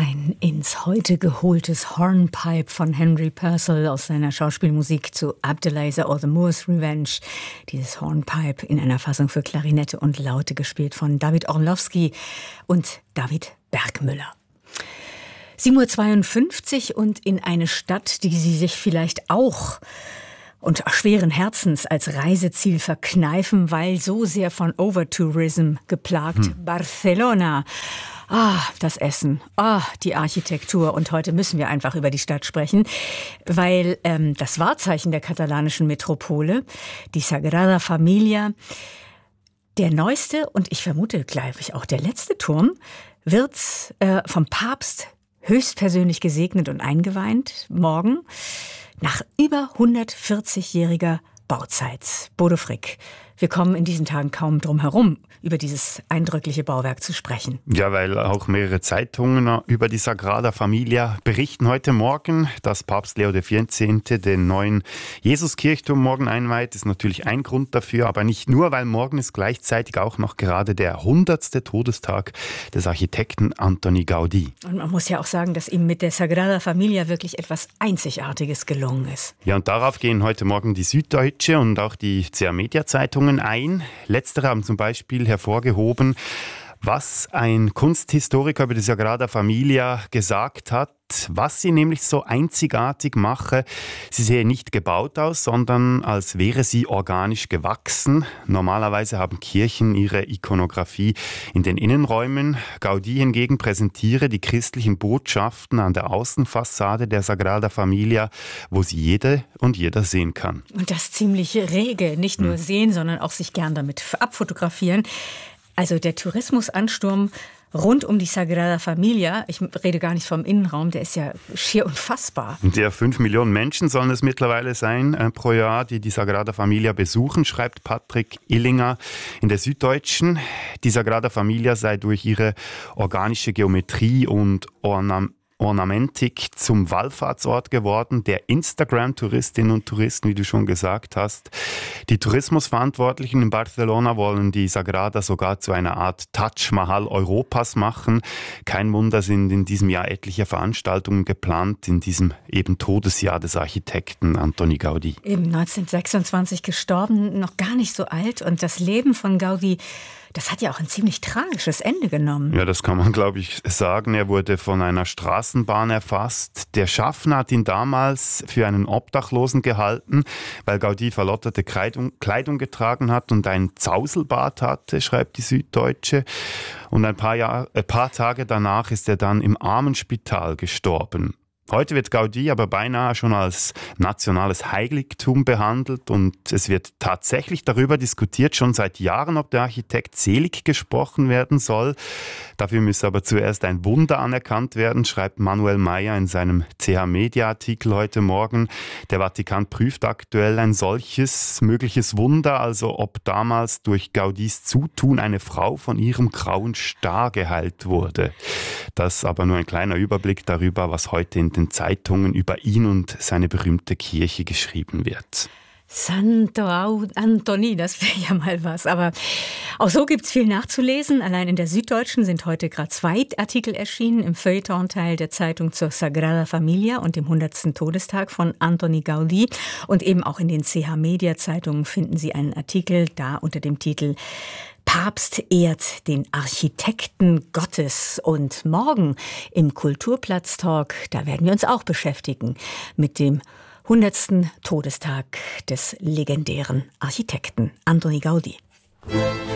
Ein ins Heute geholtes Hornpipe von Henry Purcell aus seiner Schauspielmusik zu Abdelaziz or the Moor's Revenge. Dieses Hornpipe in einer Fassung für Klarinette und Laute gespielt von David Orlowski und David Bergmüller. 7:52 Uhr und in eine Stadt, die Sie sich vielleicht auch und schweren Herzens als Reiseziel verkneifen, weil so sehr von Overtourism geplagt. Barcelona. Das Essen, die Architektur. Und heute müssen wir einfach über die Stadt sprechen, weil das Wahrzeichen der katalanischen Metropole, die Sagrada Familia, der neueste und ich vermute, glaube ich, auch der letzte Turm, wird vom Papst höchstpersönlich gesegnet und eingeweiht, morgen, nach über 140-jähriger Bauzeit. Bodo Frick, wir kommen in diesen Tagen kaum drum herum, über dieses eindrückliche Bauwerk zu sprechen. Ja, weil auch mehrere Zeitungen über die Sagrada Familia berichten heute Morgen, dass Papst Leo XIV. Den neuen Jesuskirchturm morgen einweiht. Das ist natürlich ein Grund dafür, aber nicht nur, weil morgen ist gleichzeitig auch noch gerade der 100. Todestag des Architekten Antoni Gaudí. Und man muss ja auch sagen, dass ihm mit der Sagrada Familia wirklich etwas Einzigartiges gelungen ist. Ja, und darauf gehen heute Morgen die Süddeutsche und auch die CA Media Zeitungen ein. Letztere haben zum Beispiel hervorgehoben, was ein Kunsthistoriker über die Sagrada Familia gesagt hat, was sie nämlich so einzigartig mache. Sie sehe nicht gebaut aus, sondern als wäre sie organisch gewachsen. Normalerweise haben Kirchen ihre Ikonografie in den Innenräumen. Gaudí hingegen präsentiere die christlichen Botschaften an der Außenfassade der Sagrada Familia, wo sie jede und jeder sehen kann. Und das ziemlich rege, nicht nur sehen, sondern auch sich gern damit abfotografieren. Also der Tourismusansturm rund um die Sagrada Familia, ich rede gar nicht vom Innenraum, der ist ja schier unfassbar. Der 5 Millionen Menschen sollen es mittlerweile sein pro Jahr, die die Sagrada Familia besuchen, schreibt Patrick Illinger in der Süddeutschen. Die Sagrada Familia sei durch ihre organische Geometrie und Ornamentik zum Wallfahrtsort geworden, der Instagram-Touristinnen und Touristen, wie du schon gesagt hast. Die Tourismusverantwortlichen in Barcelona wollen die Sagrada sogar zu einer Art Taj Mahal Europas machen. Kein Wunder, sind in diesem Jahr etliche Veranstaltungen geplant, in diesem eben Todesjahr des Architekten Antoni Gaudí. Eben 1926 gestorben, noch gar nicht so alt. Und das Leben von Gaudí, das hat ja auch ein ziemlich tragisches Ende genommen. Ja, das kann man, glaube ich, sagen. Er wurde von einer Straßenbahn erfasst. Der Schaffner hat ihn damals für einen Obdachlosen gehalten, weil Gaudí verlotterte Kleidung getragen hat und einen Zauselbart hatte, schreibt die Süddeutsche. Und ein paar Tage danach ist er dann im Armenspital gestorben. Heute wird Gaudí aber beinahe schon als nationales Heiligtum behandelt und es wird tatsächlich darüber diskutiert, schon seit Jahren, ob der Architekt selig gesprochen werden soll. Dafür müsse aber zuerst ein Wunder anerkannt werden, schreibt Manuel Meyer in seinem CH Media Artikel heute Morgen. Der Vatikan prüft aktuell ein solches mögliches Wunder, also ob damals durch Gaudís Zutun eine Frau von ihrem grauen Star geheilt wurde. Das ist aber nur ein kleiner Überblick darüber, was heute in den Zeitungen über ihn und seine berühmte Kirche geschrieben wird. Santo Antoni, das wäre ja mal was. Aber auch so gibt's viel nachzulesen. Allein in der Süddeutschen sind heute gerade 2 Artikel erschienen im Feuilleton-Teil der Zeitung zur Sagrada Familia und dem 100. Todestag von Antoni Gaudí. Und eben auch in den CH Media Zeitungen finden Sie einen Artikel, da unter dem Titel Papst ehrt den Architekten Gottes. Und morgen im Kulturplatz-Talk, da werden wir uns auch beschäftigen mit dem 100. Todestag des legendären Architekten Antoni Gaudí.